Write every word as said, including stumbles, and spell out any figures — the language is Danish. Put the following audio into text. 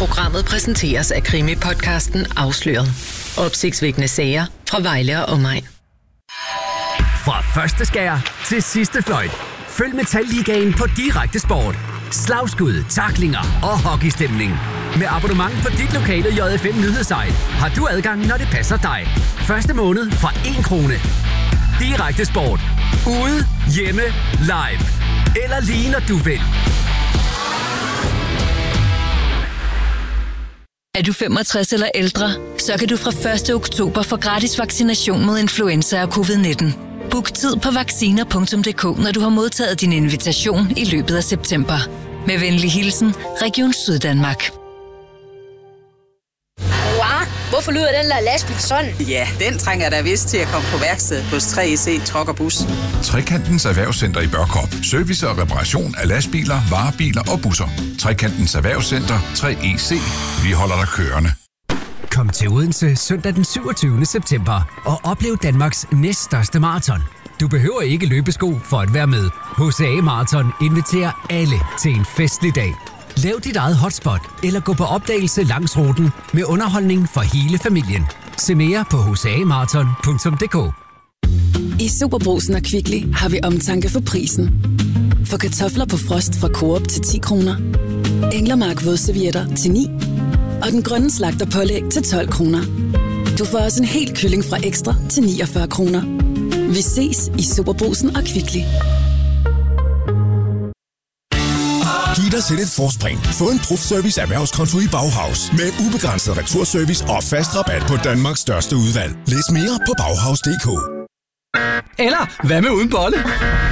Programmet præsenteres af krimi-podcasten Afsløret. Opsigtsvækkende sager fra Vejle og omegn. Fra første skær til sidste fløjt. Følg Metalligaen på Direkte Sport. Slagskud, tacklinger og hockeystemning. Med abonnement på dit lokale J F M nyhedssite har du adgang, når det passer dig. Første måned for én krone. Direkte Sport. Ude, hjemme, live. Eller lige når du vil. Er du femogtres eller ældre, så kan du fra første oktober få gratis vaccination mod influenza og covid nitten. Book tid på vacciner punktum d k, når du har modtaget din invitation i løbet af september. Med venlig hilsen, Region Syddanmark. Wow, hvorfor lyder den der lastbil sådan? Ja, den trænger da vist til at komme på værksted hos tre E C Truck og Bus. Trekantens Erhvervscenter i Børkop. Service og reparation af lastbiler, varebiler og busser. Trekantens Erhvervscenter, tre E C. Vi holder dig kørende. Kom til Odense søndag den syvogtyvende september og oplev Danmarks næststørste maraton. Du behøver ikke løbesko for at være med. H C A Marathon inviterer alle til en festlig dag. Lav dit eget hotspot eller gå på opdagelse langs ruten med underholdning for hele familien. Se mere på h c a marathon punktum d k. I Superbrugsen og Kvickly har vi omtanke for prisen. For kartofler på frost fra Coop til ti kroner. Englermark vådservietter til ni. Og den grønne slagterpålæg til tolv kroner. Du får også en hel kylling fra Ekstra til niogfyrre kroner. Vi ses i Superbrugsen og Kvickly. Giv dig selv et forspring. Få en Prof-Service erhvervskonto i Bauhaus. Med ubegrænset returservice og fast rabat på Danmarks største udvalg. Læs mere på bauhaus punktum d k. Eller hvad med uden bolle?